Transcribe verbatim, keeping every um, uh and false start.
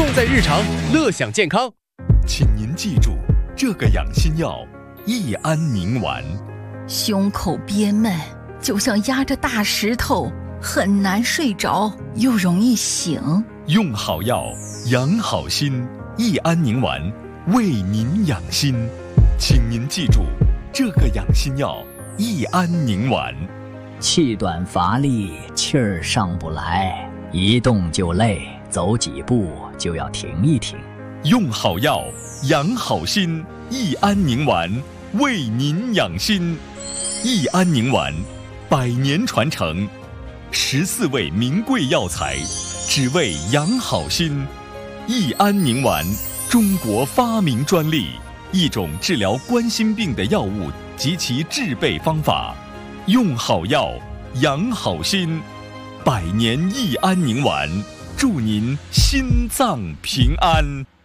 用在日常，乐享健康。 请您记住，这个养心药益安宁丸。 胸口憋闷，就像压着大石头，很难睡着，又容易醒。 用好药，养好心，益安宁丸为您养心。请您记住，这个养心药益安宁丸。 气短乏力，气儿上不来，一动就累，走几步就要停一停。 用好药，养好心，益安宁丸为您养心。益安宁丸，百年传承，十四味名贵药材，只为养好心。益安宁丸，中国发明专利，一种治疗冠心病的药物及其制备方法。用好药，养好心，百年益安宁丸，祝您心脏平安。